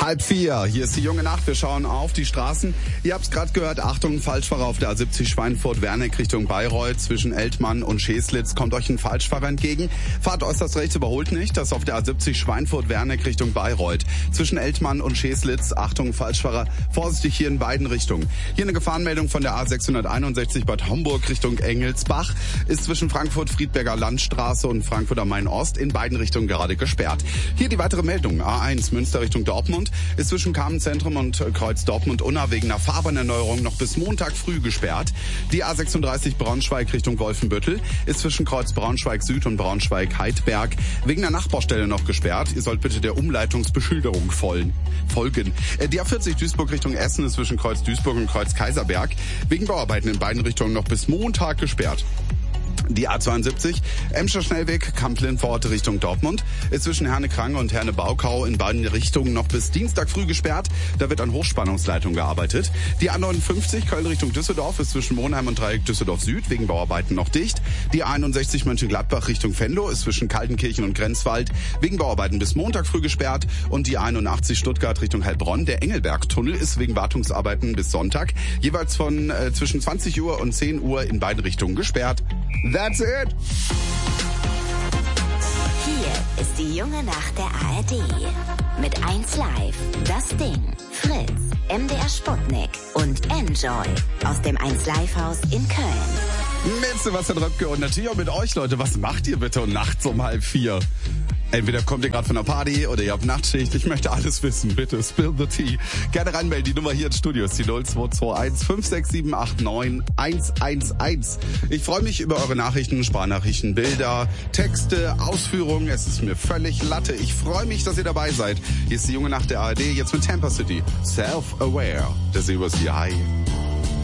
3:30. Hier ist die junge Nacht. Wir schauen auf die Straßen. Ihr habt's gerade gehört. Achtung, Falschfahrer auf der A70 Schweinfurt-Werneck Richtung Bayreuth. Zwischen Eltmann und Scheslitz kommt euch ein Falschfahrer entgegen. Fahrt äußerst rechts, überholt nicht. Das ist auf der A70 Schweinfurt-Werneck Richtung Bayreuth. Zwischen Eltmann und Scheslitz. Achtung, Falschfahrer. Vorsichtig hier in beiden Richtungen. Hier eine Gefahrenmeldung von der A661 Bad Homburg Richtung Engelsbach. Ist zwischen Frankfurt-Friedberger Landstraße und Frankfurt am Main-Ost in beiden Richtungen gerade gesperrt. Hier die weitere Meldung. A1 Münster Richtung Dortmund ist zwischen Carmen-Zentrum und Kreuz Dortmund-Unna wegen einer Fahrbahnerneuerung noch bis Montag früh gesperrt. Die A36 Braunschweig Richtung Wolfenbüttel ist zwischen Kreuz Braunschweig Süd und Braunschweig-Heidberg wegen einer Nachbaustelle noch gesperrt. Ihr sollt bitte der Umleitungsbeschilderung folgen. Die A40 Duisburg Richtung Essen ist zwischen Kreuz Duisburg und Kreuz Kaiserberg wegen Bauarbeiten in beiden Richtungen noch bis Montag gesperrt. Die A72, Emscher Schnellweg, Kamp-Lindfort Richtung Dortmund, ist zwischen Herne-Krange und Herne-Baukau in beiden Richtungen noch bis Dienstag früh gesperrt. Da wird an Hochspannungsleitung gearbeitet. Die A59, Köln Richtung Düsseldorf, ist zwischen Monheim und Dreieck Düsseldorf Süd wegen Bauarbeiten noch dicht. Die A61 Mönchengladbach Richtung Venlo ist zwischen Kaltenkirchen und Grenzwald wegen Bauarbeiten bis Montag früh gesperrt. Und die 81 Stuttgart Richtung Heilbronn, der Engelberg-Tunnel, ist wegen Wartungsarbeiten bis Sonntag jeweils von zwischen 20 Uhr und 10 Uhr in beide Richtungen gesperrt. That's it. Hier ist die junge Nacht der ARD. Mit 1Live, Das Ding, Fritz, MDR Sputnik und Enjoy aus dem 1Live-Haus in Köln. Mit Sebastian Röpke und natürlich auch mit euch, Leute. Was macht ihr bitte nachts um 3:30? Entweder kommt ihr gerade von der Party oder ihr habt Nachtschicht. Ich möchte alles wissen. Bitte spill the tea. Gerne reinmelden. Die Nummer hier ins Studio ist die 0221 567 89 111. Ich freue mich über eure Nachrichten, Sprachnachrichten, Bilder, Texte, Ausführungen. Es ist mir völlig Latte. Ich freue mich, dass ihr dabei seid. Hier ist die junge Nacht der ARD. Jetzt mit Tampa City. Self-Aware. Der Silber ist hier. Hi.